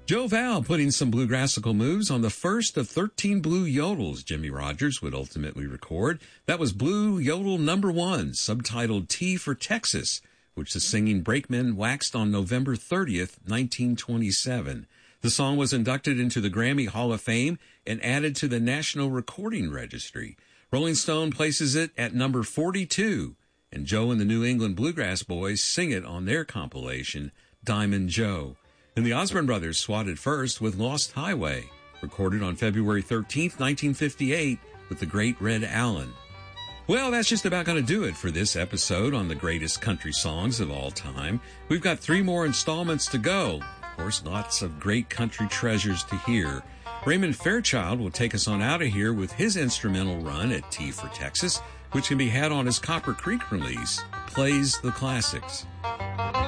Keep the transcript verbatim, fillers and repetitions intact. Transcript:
Joe Val putting some bluegrassical moves on the first of thirteen blue yodels Jimmy Rogers would ultimately record. That was Blue Yodel Number One, subtitled T for Texas, which the singing Brakemen waxed on November thirtieth, nineteen twenty-seven. The song was inducted into the Grammy Hall of Fame and added to the National Recording Registry. Rolling Stone places it at number forty-two, and Joe and the New England Bluegrass Boys sing it on their compilation, Diamond Joe. And the Osborne Brothers swatted first with Lost Highway, recorded on February thirteenth, nineteen fifty-eight, with the great Red Allen. Well, that's just about going to do it for this episode on the greatest country songs of all time. We've got three more installments to go. Of course, lots of great country treasures to hear. Raymond Fairchild will take us on out of here with his instrumental run at T for Texas, which can be had on his Copper Creek release, Plays the Classics.